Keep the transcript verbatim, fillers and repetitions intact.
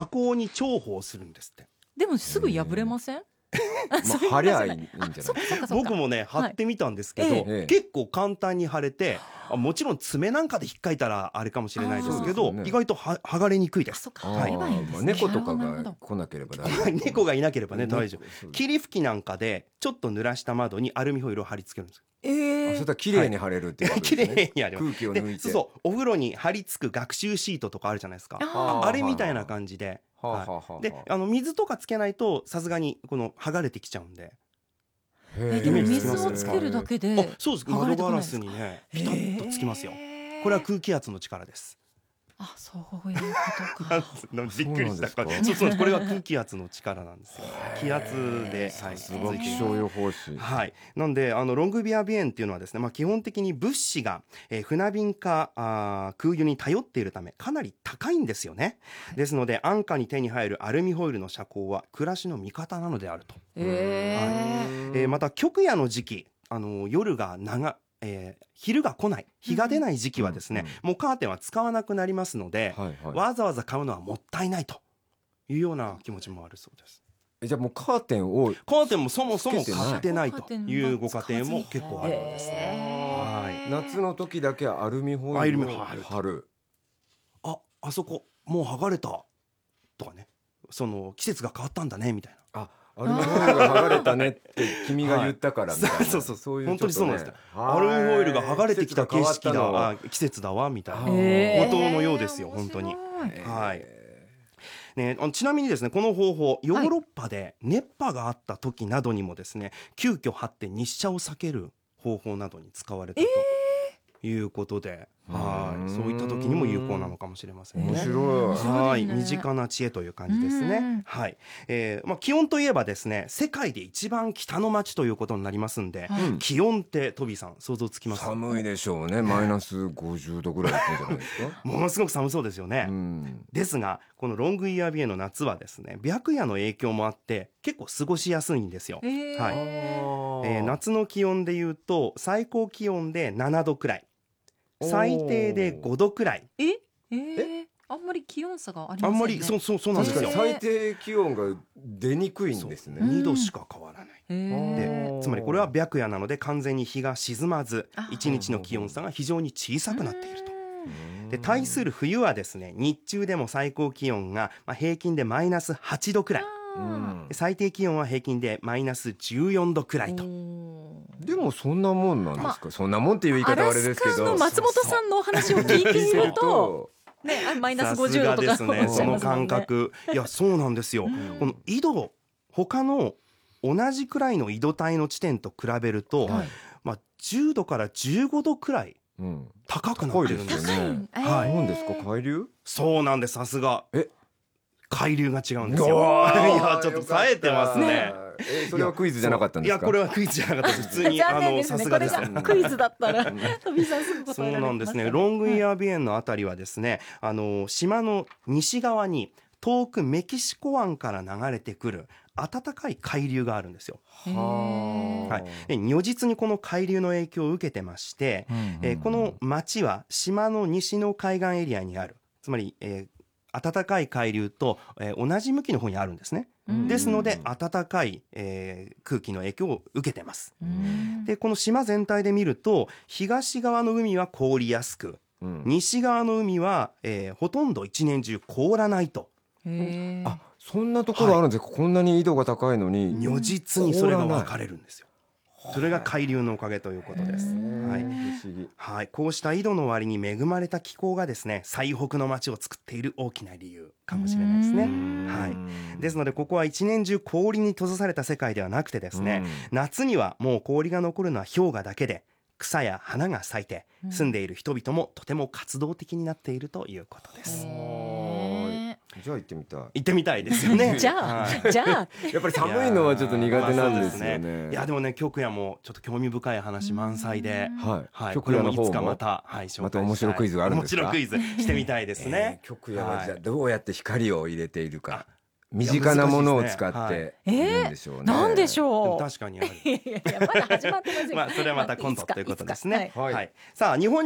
工に重宝するんですって。 でもすぐ破れません？ まあ、貼りゃいいんじゃない？ 僕もね貼ってみたんですけど、 はいええ、 結構簡単に貼れて、あもちろん爪なんかで引っかいたらあれかもしれないですけど、 ね、 意外とは剥がれにくいです。 あ、そっか、 あ、 貼ればいいんですね。 まあ、猫とかが来なければ大丈夫。 猫がいなければね大丈夫。 夫。 霧吹きなんかでちょっと濡らした窓にアルミホイルを貼り付けるんです。 えあ、 ー、 それは綺麗に貼れるっていうことですね。 綺麗にあります。 空気を抜いて。 そうそうお風呂に貼り付く学習シートとかあるじゃないですか。 あああれみたいな感じで、 はあはあはあ、 であの水とかつけないとさすがにこの剥がれてきちゃうんで。 えでも水をつけるだけであそうです。窓ガラスにねピタッとつきますよ。これは空気圧の力です。 あ、そういうことか。 びっくりした。そうそうそうこれは空気圧の力なんですよ。気圧で、はい、 すごい気象予報士。 はい。なんであのロングビア鼻炎っていうのはですね、まあ基本的に物資が、えー、船便かあ空輸に頼っているためかなり高いんですよね。ですので安価に手に入るアルミホイルの遮光は暮らしの味方なのであると。 えーはいえー、また極夜の時期あの夜が長えー、昼が来ない日が出ない時期はですね、うんうん、もうカーテンは使わなくなりますので、はいはい、わざわざ買うのはもったいないというような気持ちもあるそうです。 えじゃあもうカーテンをカーテンもそもそも買ってないというご家庭も結構あるんですね。 はい、夏の時だけアルミホイルを貼る。 あ、あそこもう剥がれたとかね、その季節が変わったんだねみたいな。あアルミホイルが剥がれたねって君が言ったからみたいな、はい、 そうそうそう、 いう本当にそうなんですよ。アルミホイルが剥がれてきた景色だ、季節だわみたいなことのようですよ、本当に。はいね、ちなみにですねこの方法ヨーロッパで熱波があった時などにもですね、急遽張って日射を避ける方法などに使われたということで、はいそういった時にも有効なのかもしれませんね。 面白い。 はい、身近な知恵という感じですね。はい、えーまあ、気温といえばですね世界で一番北の町ということになりますんで、うん、気温ってトビーさん想像つきます？ 寒いでしょうね。マイナスごじゅうどぐらいいくんじゃないですか。 ものすごく寒そうですよね、うん、ですがこのロングイヤー鼻炎の夏はですね白夜の影響もあって結構過ごしやすいんですよ。えーはいえー、夏の気温でいうと最高気温でななどくらい、最低でごどくらい。 ええー、あんまり気温差がありませんね。 あんまりそうそうそうなんですよ。 最低気温が出にくいんですね。 にどしか変わらない。でつまりこれは白夜なので完全に日が沈まずいちにちの気温差が非常に小さくなっていると。で対する冬はですね日中でも最高気温が平均でマイナスはちどくらい、うん、最低気温は平均でマイナスじゅうよんどくらいと。 でもそんなもんなんですか、まあ、そんなもんっていう言い方はあれですけど、 アラスカの松本さんのお話を聞いているとね、マイナスごじゅうどとかですね、その感覚いやそうなんですよ、うん、この緯度他の同じくらいの緯度帯の地点と比べると、はいまあ、じゅうどからじゅうごどくらい高くなってるんですよね。 はい、何ですか海流？ そうなんです。さすがえ海流が違うんですよ。いやちょっと冴えてますね。 えー、それはクイズじゃなかったんですか？ いやこれはクイズじゃなかったです。普通にあのさすがですね。 クイズだったらトビーさんすぐ答えられました。 そうなんですね。ロングイヤー鼻炎のあたりはですね、あの島の西側に遠くメキシコ湾から流れてくる暖かい海流があるんですよ。はい、で如実にこの海流の影響を受けてまして、うんうんうんえー、この町は島の西の海岸エリアにある、つまり、えー、暖かい海流と、えー、同じ向きの方にあるんですね。ですので暖かい、えー、空気の影響を受けてます。でこの島全体で見ると東側の海は凍りやすく、うん、西側の海は、えー、ほとんど一年中凍らないと。 へあそんなところあるんですか、はい、こんなに緯度が高いのに如実にそれが分かれるんですよ。それが海流のおかげということです。はいはい、こうした緯度の割に恵まれた気候がですね最北の町を作っている大きな理由かもしれないですね。はい、ですのでここは一年中氷に閉ざされた世界ではなくてですね、夏にはもう氷が残るのは氷河だけで草や花が咲いて住んでいる人々もとても活動的になっているということです。 じゃあ行ってみたい。 行ってみたいですよね。 じゃあ、はい、じゃあやっぱり寒いのはちょっと苦手なんですよね。まあ、 ねいやでもね極夜もちょっと興味深い話満載で、 はいはい、 極夜の方もいつかまた、はい、紹介したい。 また面白いクイズがあるんですか？ もちろんクイズしてみたいですね。 えー、極夜はじゃあどうやって光を入れているか。身近なものを使っているんでしょうね。 なんでしょう。 確かにある。 いやいやまだ始まってません。 まあそれはまた今度ということですね。 はい、 はい、さあ日本